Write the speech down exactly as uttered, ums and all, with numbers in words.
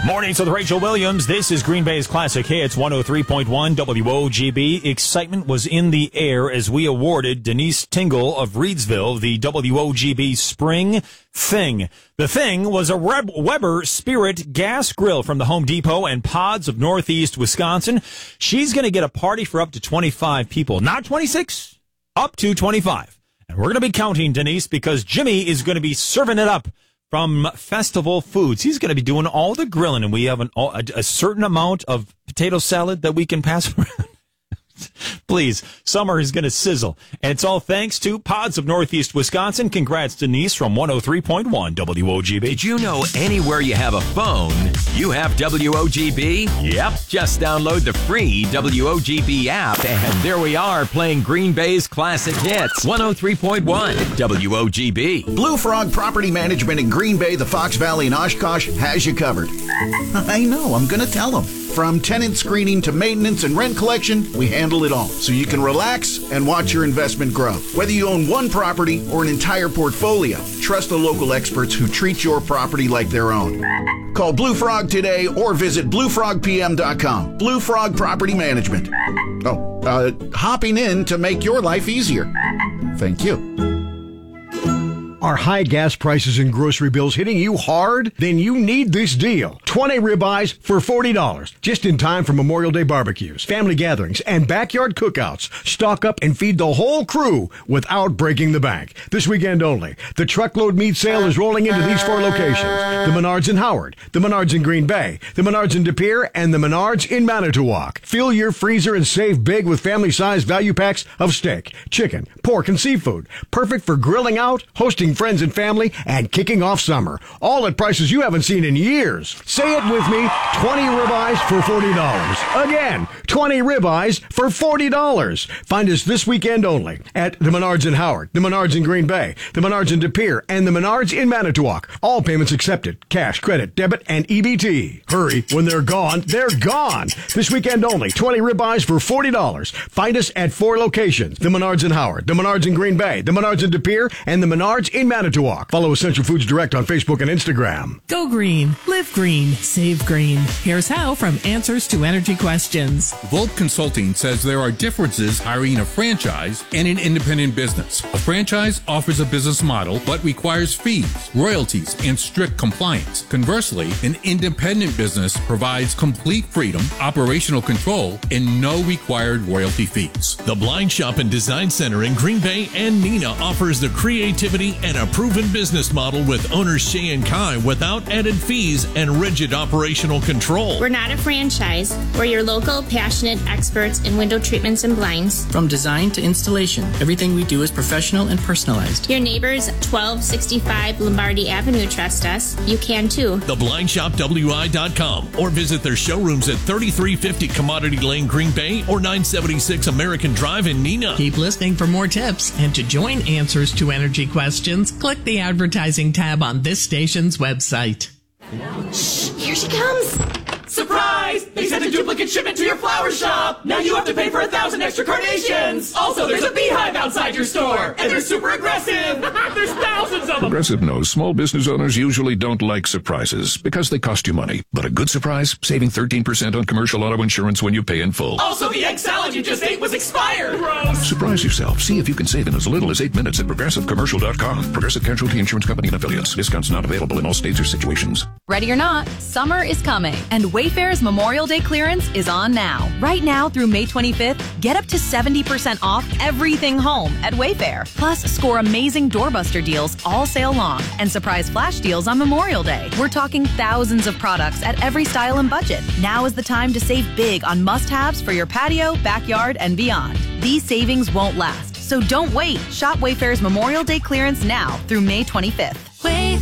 Mornings with Rachel Williams. This is Green Bay's Classic Hits, one oh three point one W O G B. Excitement was in the air as we awarded Denise Tingle of Reedsville the W O G B Spring Thing. The thing was a Weber Spirit gas grill from the Home Depot and Pods of Northeast Wisconsin. She's going to get a party for up to twenty-five people. Not twenty-six, up to twenty-five. And we're going to be counting, Denise, because Jimmy is going to be serving it up from Festival Foods. He's going to be doing all the grilling, and we have an, a, a certain amount of potato salad that we can pass around. Please, summer is going to sizzle. And it's all thanks to Pods of Northeast Wisconsin. Congrats, Denise, from one oh three point one W O G B. Did you know anywhere you have a phone, you have W O G B? Yep. Just download the free W O G B app, and there we are playing Green Bay's Classic Hits. one oh three point one W O G B. Blue Frog Property Management in Green Bay, the Fox Valley, and Oshkosh has you covered. I know, I'm going to tell them. From tenant screening to maintenance and rent collection, we handle it all, so you can relax and watch your investment grow. Whether you own one property or an entire portfolio, trust the local experts who treat your property like their own. Call Blue Frog today or visit blue frog p m dot com. Blue Frog Property Management. Oh, uh, hopping in to make your life easier. Thank you. Are high gas prices and grocery bills hitting you hard? Then you need this deal. twenty ribeyes for forty dollars. Just in time for Memorial Day barbecues, family gatherings, and backyard cookouts. Stock up and feed the whole crew without breaking the bank. This weekend only. The truckload meat sale is rolling into these four locations. The Menards in Howard, the Menards in Green Bay, the Menards in De Pere, and the Menards in Manitowoc. Fill your freezer and save big with family-sized value packs of steak, chicken, pork, and seafood. Perfect for grilling out, hosting friends and family, and kicking off summer. All at prices you haven't seen in years. Say it with me, twenty ribeyes for forty dollars. Again, twenty ribeyes for forty dollars. Find us this weekend only at the Menards in Howard, the Menards in Green Bay, the Menards in De Pere, and the Menards in Manitowoc. All payments accepted. Cash, credit, debit, and E B T. Hurry, when they're gone, they're gone. This weekend only, twenty ribeyes for forty dollars. Find us at four locations. The Menards in Howard, the Menards in Green Bay, the Menards in De Pere, and the Menards in Manitowoc. Follow Essential Foods Direct on Facebook and Instagram. Go green. Live green. Save green. Here's how from Answers to Energy Questions. Volt Consulting says there are differences hiring a franchise and an independent business. A franchise offers a business model but requires fees, royalties, and strict compliance. Conversely, an independent business provides complete freedom, operational control, and no required royalty fees. The Blind Shop and Design Center in Green Bay and Neenah offers the creativity and a proven business model with owners Shay and Kai without added fees and rigid operational control. We're not a franchise. We're your local, passionate experts in window treatments and blinds. From design to installation, everything we do is professional and personalized. Your neighbors at twelve sixty-five Lombardi Avenue trust us. You can too. The blind shop W I dot com or visit their showrooms at thirty-three fifty Commodity Lane, Green Bay or nine seventy-six American Drive in Neenah. Keep listening for more tips, and to join Answers to Energy Questions, click the advertising tab on this station's website. Shh, here she comes. Surprise! They sent a duplicate shipment to your flower shop. Now you have to pay for a thousand extra carnations. Also, there's a beehive outside your store, and they're super aggressive. There's thousands of them. Progressive knows small business owners usually don't like surprises because they cost you money. But a good surprise, saving thirteen percent on commercial auto insurance when you pay in full. Also, the egg salad you just ate was expired. Gross. Surprise yourself. See if you can save in as little as eight minutes at progressive commercial dot com. Progressive Casualty Insurance Company and affiliates. Discounts not available in all states or situations. Ready or not, summer is coming, and Wayfair's Memorial Day clearance is on now. Right now through May twenty-fifth, get up to seventy percent off everything home at Wayfair. Plus, score amazing doorbuster deals all sale long and surprise flash deals on Memorial Day. We're talking thousands of products at every style and budget. Now is the time to save big on must-haves for your patio, backyard, and beyond. These savings won't last, so don't wait. Shop Wayfair's Memorial Day clearance now through May twenty-fifth. Wayfair.